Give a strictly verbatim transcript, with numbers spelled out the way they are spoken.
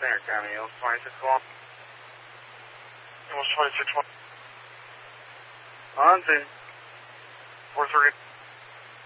Center County, Hills twenty-six one. Hills twenty-six one. On scene. four three.